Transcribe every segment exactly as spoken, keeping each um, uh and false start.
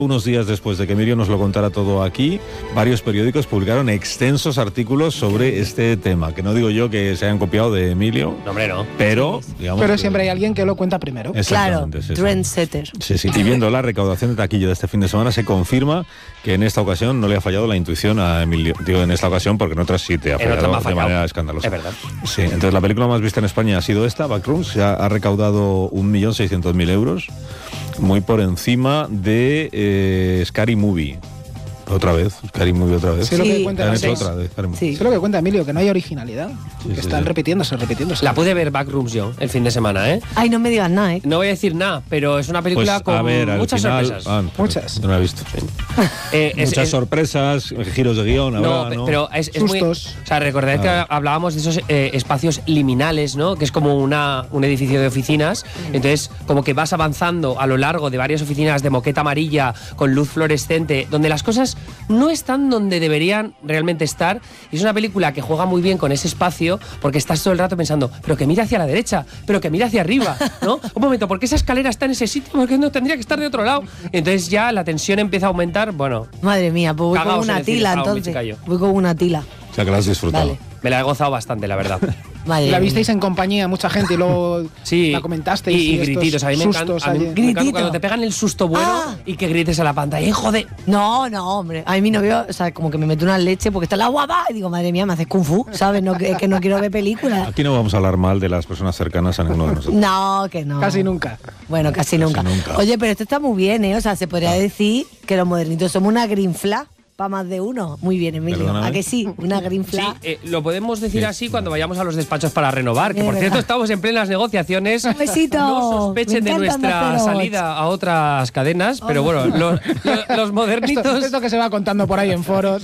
Unos días después de que Emilio nos lo contara todo aquí, varios periódicos publicaron extensos artículos sobre este tema, que no digo yo que se hayan copiado de Emilio. No, hombre, no. Pero, digamos, pero siempre hay alguien que lo cuenta primero. Claro, sí, trendsetter. Sí, sí. Y viendo la recaudación de taquilla de este fin de semana, se confirma que en esta ocasión no le ha fallado la intuición a Emilio. Digo en esta ocasión porque en otras sí te ha fallado de manera escandalosa. Es verdad. Sí, entonces la película más vista en España ha sido esta, Backrooms, ha, ha recaudado un millón seiscientos mil euros. Muy por encima de eh, Scary Movie. Otra vez, Scary Movie otra vez. Sí, lo que cuenta, Han sí. hecho otra de Scary Movie. Sí. Eso es lo que cuenta Emilio, que no hay originalidad. Sí, que sí, están sí. repitiéndose, repitiéndose. La pude ver Backrooms yo el fin de semana, ¿eh? Ay, no me digas nada, ¿eh? No voy a decir nada, pero es una película Pues, a con ver, al muchas final, sorpresas. ah, Muchas. No la he visto. Sí. Eh, es- Muchas es- sorpresas, giros de guión. No, ahora, pe- ¿no? pero es, es muy. Sustos. O sea, recordad que Ah. hablábamos de esos eh, espacios liminales, ¿no? Que es como una, un edificio de oficinas. Entonces, como que vas avanzando a lo largo de varias oficinas de moqueta amarilla con luz fluorescente, donde las cosas no están donde deberían realmente estar. Y es una película que juega muy bien con ese espacio, porque estás todo el rato pensando, pero que mira hacia la derecha, pero que mira hacia arriba, ¿no? Un momento, ¿por qué esa escalera está en ese sitio? ¿Por qué no tendría que estar de otro lado? Entonces ya la tensión empieza a aumentar. Bueno, Madre mía, pues voy Cagaos con en una el cine, tila cagaos, me entonces. callo. Voy con una tila. O sea, que la has disfrutado. Vale. me la he gozado bastante, la verdad. Madre La mía. visteis en compañía, mucha gente, y luego Sí, la comentasteis. y, y estos grititos. A mí me encanta, sustos a mí allí. me encanta Gritito. cuando te pegan el susto bueno Ah. y que grites a la pantalla. ¡Eh, joder! No, no, hombre. A mí mi novio, o sea, como que me mete una leche porque está la guapa y digo, madre mía, me haces kung fu, ¿sabes? No, que, que no quiero ver películas. Aquí no vamos a hablar mal de las personas cercanas a ninguno de nosotros. No, que no. Casi nunca. Bueno, casi, nunca. nunca. Oye, pero esto está muy bien, ¿eh? O sea, se podría decir que los modernitos somos una green flag para más de uno. Muy bien, Emilio. Perdóname. ¿A que sí? Una green Sí, flag. eh, lo podemos decir Sí. así cuando vayamos a los despachos para renovar. Que Es por cierto, verdad. estamos en plenas negociaciones. Un besito. No sospechen Me de encanta nuestra Onda Cero salida a otras cadenas, pero bueno, los, los- los modernitos. Esto, esto que se va contando por ahí en foros.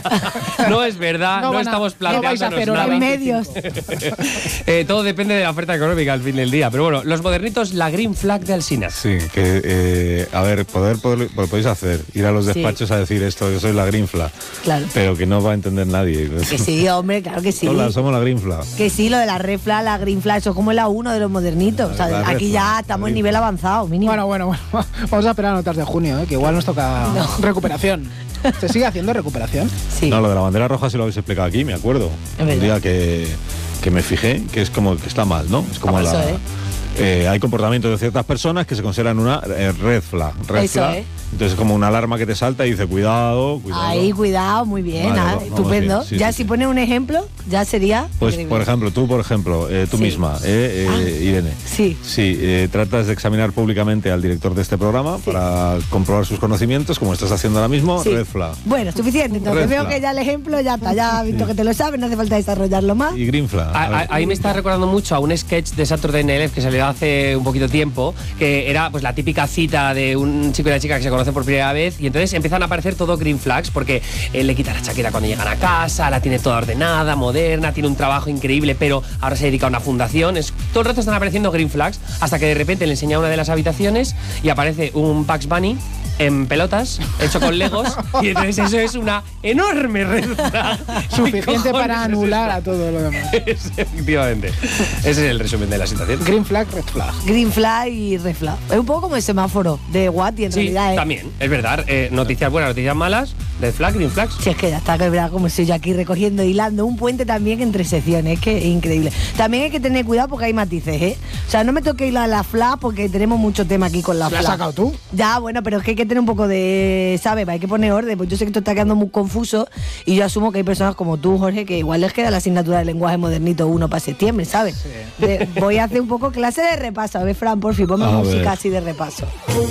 No es verdad, no, van a- estamos no vais a planteándonos hacer hora nada. En veinticinco. medios. Eh, todo depende de la oferta económica al fin del día. Pero bueno, los modernitos, la green flag de Alsina. Sí, que, eh, a ver, poder, poder- lo podéis hacer, ir a los Sí. despachos a decir esto, yo soy la Grinfla, Claro. pero que no va a entender nadie. Que sí, hombre, claro que sí. Hola, somos la Grinfla. Que sí, lo de la refla, la green flag, eso es como la uno de los modernitos. O sea, La aquí refla, ya la estamos en green nivel flag. avanzado, mínimo. Bueno, bueno, bueno. Vamos a esperar a notas de junio, ¿eh? Que igual nos toca recuperación. ¿Se sigue haciendo recuperación? Sí. No, lo de la bandera roja sí lo habéis explicado aquí, me acuerdo. Es Un verdad. día que, que me fijé, que es como que está mal, ¿no? Es como Eso, la... ¿eh? eh, hay comportamientos de ciertas personas que se consideran una eh, red flag. Red Eso, flag. ¿eh? Entonces es como una alarma que te salta y dice, cuidado, cuidado. Ahí, cuidado, muy bien, Vale, ah, vamos estupendo. bien, sí, ya sí, si sí. pones un ejemplo, ya sería. Pues, increíble. por ejemplo, tú, por ejemplo, eh, tú Sí. misma, eh, eh, Irene. Sí. Sí, eh, tratas de examinar públicamente al director de este programa Sí. para comprobar sus conocimientos, como estás haciendo ahora mismo, Sí. red flag. Bueno, suficiente. Entonces Red veo flag. que ya el ejemplo ya está, ya has visto que te lo sabes, no hace falta desarrollarlo más. Y green flag. A- a a- ver. Ahí me está recordando mucho a un sketch de Saturday Night Live que salió hace un poquito tiempo, que era pues la típica cita de un chico y una chica que se conocen por primera vez y entonces empiezan a aparecer todo green flags porque él le quita la chaqueta cuando llegan a casa, la tiene toda ordenada, moderna, tiene un trabajo increíble, pero ahora se dedica a una fundación. Es, todo el rato están apareciendo green flags hasta que de repente le enseña una de las habitaciones y aparece un Bugs Bunny en pelotas, hecho con legos, y entonces eso es una enorme red flag. Suficiente ¿Qué para cojones es anular esto? a todo lo demás. Es, efectivamente. Ese es el resumen de la situación. Green flag, red flag. Green flag y red flag. Es un poco como el semáforo de Watty en Sí, realidad. ¿eh? también, es verdad. Eh, noticias buenas, noticias malas, red flag, green flags. Si es que ya está, que es verdad, como estoy yo aquí recogiendo, hilando un puente también entre secciones, es que es increíble. También hay que tener cuidado porque hay matices, ¿eh? O sea, no me toque hilar la flag porque tenemos mucho tema aquí con la ¿La flag. has sacado tú? Ya, bueno, pero es que hay que tener un poco de, ¿sabes? Hay que poner orden, pues yo sé que esto está quedando muy confuso y yo asumo que hay personas como tú, Jorge, que igual les queda la asignatura de lenguaje modernito uno para septiembre, ¿sabes? De- voy a hacer un poco clase de repaso. A ver, Fran, por fin, ponme A música ver. así de repaso.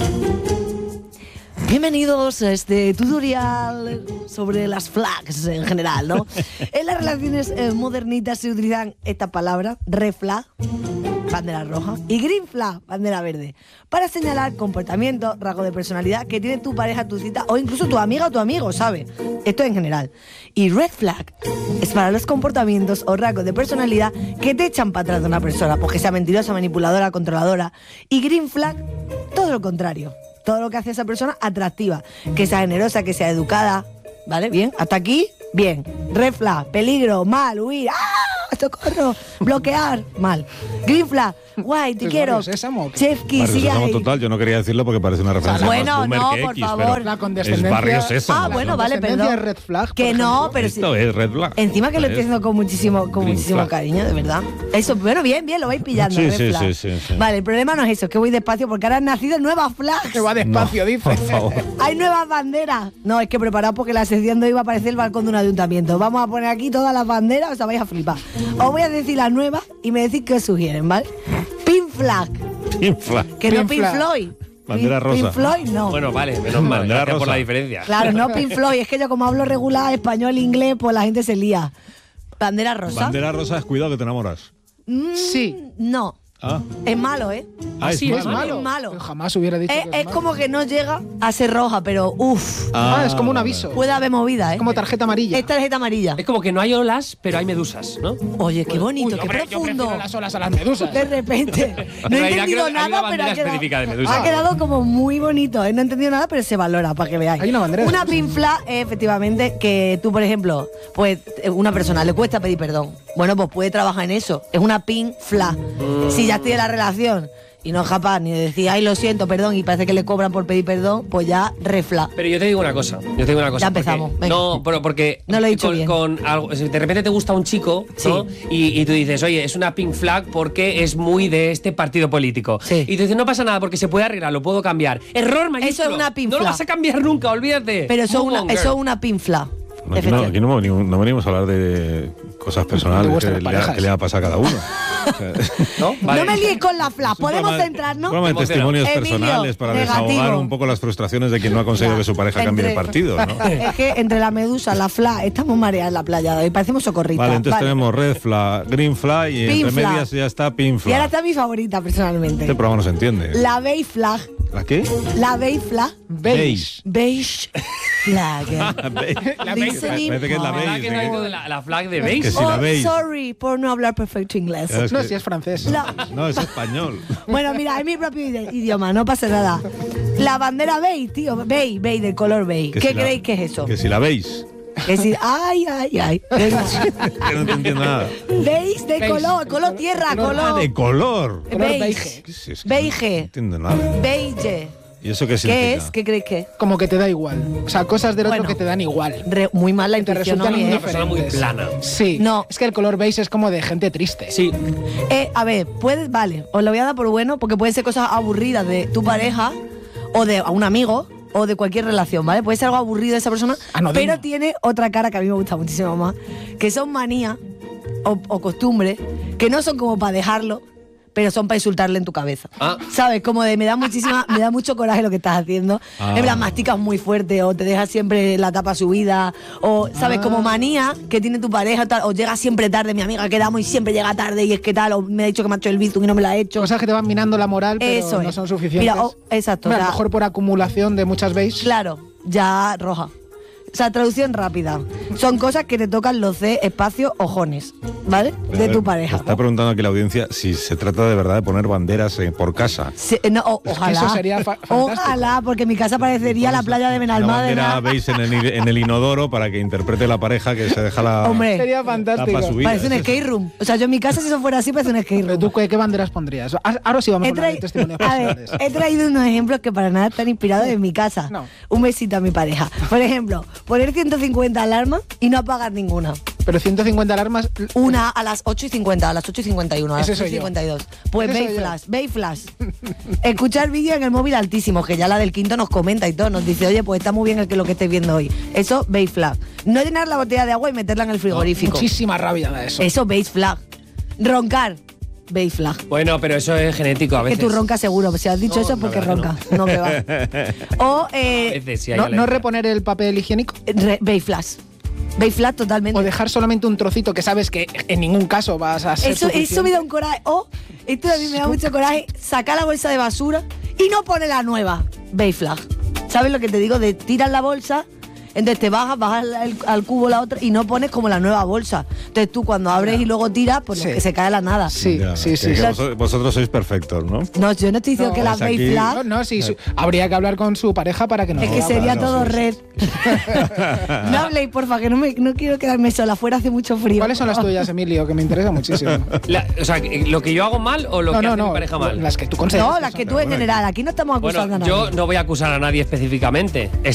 Bienvenidos a este tutorial sobre las flags en general, ¿no? En las relaciones eh, modernitas se utilizan esta palabra, red flag, bandera roja, y green flag, bandera verde, para señalar comportamientos, rasgos de personalidad que tiene tu pareja, tu cita o incluso tu amiga o tu amigo, ¿sabes? Esto en general. Y red flag es para los comportamientos o rasgos de personalidad que te echan para atrás de una persona, pues que sea mentirosa, manipuladora, controladora. Y green flag, todo lo contrario. Todo lo que hace a esa persona atractiva, que sea generosa, que sea educada, ¿vale? Bien, hasta aquí, bien. Red flag, peligro, mal, huir, ¡ah! socorro, bloquear, mal. Green flag, guay, te ¿Es quiero. Barrio Sésamo o qué? Chefki, Barrio sigue Sésamo ahí. total, yo no quería decirlo porque parece una referencia Bueno, más boomer no, que por X, favor. pero La condescendencia- es Barrio Sésamo. Ah, bueno, vale, Condescendencia perdón. es red flag, Que por no, ejemplo. pero Esto sí. es red flag. Encima que lo Es- estoy haciendo con muchísimo, con Green muchísimo flag. cariño, de verdad. Eso, bueno, bien, bien, lo vais pillando. Sí, red sí, flag. sí, sí, sí. Vale, el problema no es eso, es que voy despacio porque ahora han nacido nuevas flags. Que va despacio, No, dice. por favor. Hay nuevas banderas. No, es que preparaos porque la sección de hoy va a aparecer el balcón de un ayuntamiento. Vamos a poner aquí todas las banderas, o sea, vais a flipar. Os voy a decir las nuevas y me decís qué os sugieren, ¿vale? Pink flag, Pink flag. que no Pink Pink flag. Floyd. Bandera Pink- rosa. Pink Floyd, no. Bueno, vale, menos mal. Bandera Gracias por rosa. la diferencia. Claro, no Pink Floyd. Es que yo como hablo regular español, inglés, pues la gente se lía. Bandera rosa. Bandera rosa es cuidado que te enamoras. Mm, Sí. No. Ah, Es malo, ¿eh? ah Sí, es malo. malo. Es malo. Yo jamás hubiera dicho Es, que es es malo. como que no llega a ser roja, pero uff. Ah, es como un aviso. Puede haber movida, ¿eh? Como tarjeta amarilla. Es tarjeta amarilla. Es como que no hay olas, pero hay medusas, ¿no? Oye, qué bonito, Uy, qué hombre, yo profundo. prefiero las olas a las medusas. De repente. No En he realidad creo entendido que hay una nada, pero bandera ha quedado, específica de medusa. ha quedado como muy bonito. ¿eh? No he entendido nada, pero se valora, para que veáis. Hay una bandera de Una medusa. pink flag es efectivamente que tú, por ejemplo, pues eh, una persona le cuesta pedir perdón. Bueno, pues puede trabajar en eso. Es una pink flag. Si ya estoy en la relación y no es capaz ni de decir, ay, lo siento, perdón, y parece que le cobran por pedir perdón, pues ya refla. Pero yo te digo una cosa, yo te digo una cosa. Ya porque- empezamos, venga. No, pero porque No lo he dicho con, bien. con algo, de repente te gusta un chico, ¿no? Sí. Y, y tú dices, oye, es una pink flag porque es muy de este partido político. Sí. Y tú dices, no pasa nada porque se puede arreglar, lo puedo cambiar. Error mayúsculo. Eso es una pink No lo flag. vas a cambiar nunca, olvídate. Pero eso es Move una, on, eso girl. es una pink flag. No, aquí no, aquí no venimos, no venimos a hablar de cosas De personales vuestras que le, ha- parejas. que le ha pasado a cada uno. O sea, ¿No? Vale. No me líes con la flag. es un ¿Podemos programa de- centrarnos? un programa de Emociona. testimonios Emilio, personales para negativo. desahogar un poco las frustraciones de quien no ha conseguido Ya, que su pareja cambie de entre- partido, ¿no? Es que entre la medusa, la flag, estamos mareadas en la playa y parecemos socorristas. Vale, entonces Vale. tenemos red flag, green flag y Pink entre flag. medias ya está pink Y ahora flag. está mi favorita personalmente. Este programa no se entiende. La beige flag. ¿La qué? La beige flag. Beige. Beige flag. Beige. La beige. Parece que es la ¿Verdad beige. que no hay ¿eh? todo la, la flag de beige? Que si Oh, la veis. sorry por no hablar perfecto inglés. Es No, que- si es francés. La- No, es español. Bueno, mira, es mi propio ide- idioma, no pasa nada. La bandera beige, tío, beige, beige, de color beige. Que ¿Qué si la- creéis que es eso? Que si la veis. Que si, ay, ay, ay. Que no te entiendo nada. Beige de Beige. color, color tierra, Ah, color. de color. Color Beige. beige. ¿Qué es eso? No Beige. entiendo nada. Beige. ¿Y eso qué ¿Qué significa? es? ¿Qué creéis que es? Como que te da igual. O sea, cosas del otro Bueno. que te dan igual. Re- muy mal la Que te intuición, ¿no? resultan Bien. Una persona muy indiferentes. plana. Sí. No. Es que el color beige es como de gente triste. Sí. Eh, a ver, puedes, vale, os lo voy a dar por bueno porque pueden ser cosas aburridas de tu pareja o de a un amigo o de cualquier relación, ¿vale? Puede ser algo aburrido de esa persona, Anodino. pero tiene otra cara que a mí me gusta muchísimo más, que son manías o, o costumbres que no son como para dejarlo, pero son para insultarle en tu cabeza. Ah. ¿Sabes? Como de me da muchísima, me da mucho coraje lo que estás haciendo. Ah. En plan, masticas muy fuerte o te dejas siempre la tapa subida o, ¿sabes? Ah. Como manía que tiene tu pareja tal, o llega siempre tarde, mi amiga quedamos y siempre llega tarde y es que tal, o me ha dicho que me ha hecho el bizum y no me la ha hecho. Cosas que te van minando la moral, pero Eso no es. son suficientes. Mira, oh, exacto, Hombre, a o lo sea- mejor por acumulación de muchas beige. Claro, ya roja. O sea, traducción rápida. Son cosas que te tocan los C, espacio, ojones, ¿vale? A De ver, tu pareja. Está preguntando aquí la audiencia si se trata de verdad de poner banderas eh, por casa. Sí, no, o- Es que ojalá. eso sería fa- fantástico. Ojalá, porque mi casa parecería la playa de Una bandera Benalmádena. veis en el, en el inodoro para que interprete la pareja que se deja la Hombre, Sería tapa fantástico. subida. parece un Es eso. skate room. O sea, yo en mi casa, si eso fuera así, parece un skate Pero room. tú, ¿qué, qué banderas pondrías? Ah, Ahora sí vamos a He, hablar de trai- testimonios a ver, personales. he traído unos ejemplos que para nada están inspirados en mi casa. No. Un besito a mi pareja. Por ejemplo, poner ciento cincuenta alarmas y no apagar ninguna. Pero ciento cincuenta alarmas. Una a las ocho y cincuenta, a las ocho y cincuenta y uno, a las Ese ocho soy y yo. cincuenta y dos. Pues Ese Bay soy yo. Flash, Bay Flash. Escuchar vídeo en el móvil altísimo, que ya la del quinto nos comenta y todo, nos dice, oye, pues está muy bien el que lo que estáis viendo hoy. Eso, Bay Flash. No llenar la botella de agua y meterla en el frigorífico. Muchísima rabia da eso. Eso, Bay Flag. Roncar, Bay Flag. Bueno, pero eso es genético a Que veces. tú roncas seguro, si has dicho No, eso es la porque verdad ronca. No, que va. O A eh, veces sí hay No, alergia. no reponer el papel higiénico. re- Bay Flash. Bay Flash totalmente. O dejar solamente un trocito que sabes que en ningún caso vas a ser Eso, suficiente. eso me da un coraje. O, esto a mí me da mucho coraje, sacar la bolsa de basura y no poner la nueva. Bay Flag. ¿Sabes lo que te digo? De tirar la bolsa, Entonces te bajas, bajas al, al cubo la otra y no pones como la nueva bolsa. Entonces tú cuando abres y luego tiras, pues Sí. lo que se cae a la nada. Sí, Ya, sí, que- sí. que sí. vosotros, vosotros sois perfectos, ¿no? No, yo no estoy diciendo No, que las pues aquí- veis flag. No, no, sí, su- habría que hablar con su pareja para que nos Es que diga. sería claro, todo sí, sí. red. No habléis, porfa, que no, me, no quiero quedarme sola. Afuera hace mucho frío. ¿Cuáles son las tuyas, Emilio? Que me interesa muchísimo. La- o sea, ¿lo que yo hago mal o lo No, que no, hace no. mi pareja mal? Las que tú consideras. No, las que tú en general. Aquí no estamos acusando Bueno, a nadie. yo no voy a acusar a nadie específicamente. Está